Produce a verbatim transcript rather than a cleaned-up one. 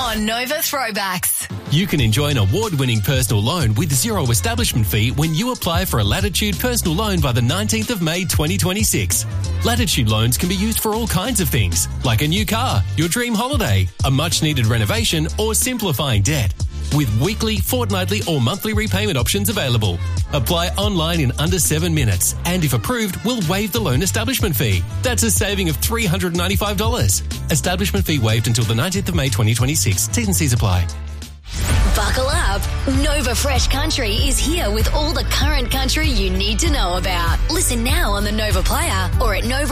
on Nova Throwbacks. You can enjoy an award-winning personal loan with zero establishment fee when you apply for a Latitude personal loan by the nineteenth of May twenty twenty-six. Latitude loans can be used for all kinds of things, like a new car, your dream holiday, a much-needed renovation, or simplifying debt. With weekly, fortnightly, or monthly repayment options available. Apply online in under seven minutes, and if approved, we'll waive the loan establishment fee. That's a saving of three hundred ninety-five dollars. Establishment fee waived until the nineteenth of May twenty twenty-six. T's and C's apply. Buckle up. Nova Fresh Country is here with all the current country you need to know about. Listen now on the Nova Player or at Nova